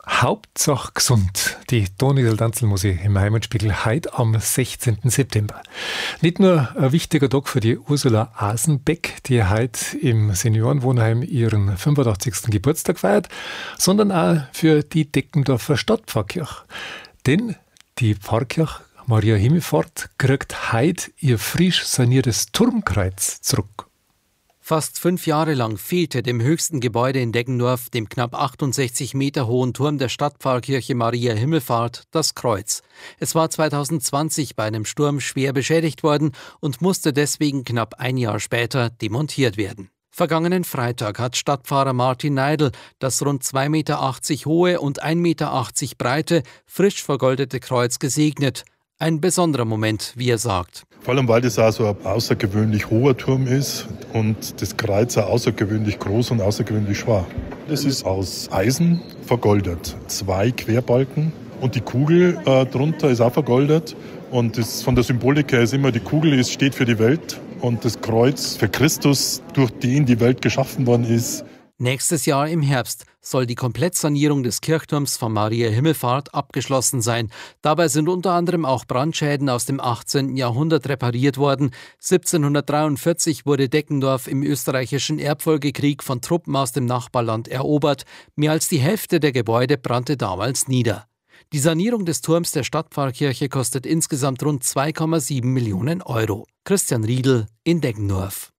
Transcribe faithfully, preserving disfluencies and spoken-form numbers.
Hauptsache gesund. Die Donaueschingen muss ich im Heimatspiegel heute am sechzehnten September. Nicht nur ein wichtiger Tag für die Ursula Asenbeck, die heute im Seniorenwohnheim ihren fünfundachtzigsten Geburtstag feiert, sondern auch für die Deckendorfer Stadtpfarrkirche. Denn die Pfarrkirche Maria Himmelfahrt kriegt heute ihr frisch saniertes Turmkreuz zurück. Fast fünf Jahre lang fehlte dem höchsten Gebäude in Deggendorf, dem knapp achtundsechzig Meter hohen Turm der Stadtpfarrkirche Maria Himmelfahrt, das Kreuz. Es war zweitausendzwanzig bei einem Sturm schwer beschädigt worden und musste deswegen knapp ein Jahr später demontiert werden. Vergangenen Freitag hat Stadtpfarrer Martin Neidl das rund zwei Meter achtzig hohe und ein Meter achtzig breite, frisch vergoldete Kreuz gesegnet. Ein besonderer Moment, wie er sagt. Vor allem, weil das auch so ein außergewöhnlich hoher Turm ist und das Kreuz auch außergewöhnlich groß und außergewöhnlich schwer. Das ist aus Eisen vergoldet. Zwei Querbalken und die Kugel äh, drunter ist auch vergoldet. Und das, von der Symbolik her ist immer, die Kugel ist, steht für die Welt und das Kreuz für Christus, durch den die Welt geschaffen worden ist. Nächstes Jahr im Herbst soll die Komplettsanierung des Kirchturms von Maria Himmelfahrt abgeschlossen sein. Dabei sind unter anderem auch Brandschäden aus dem achtzehnten Jahrhundert repariert worden. siebzehnhundertdreiundvierzig wurde Deggendorf im österreichischen Erbfolgekrieg von Truppen aus dem Nachbarland erobert. Mehr als die Hälfte der Gebäude brannte damals nieder. Die Sanierung des Turms der Stadtpfarrkirche kostet insgesamt rund zwei Komma sieben Millionen Euro. Christian Riedl in Deggendorf.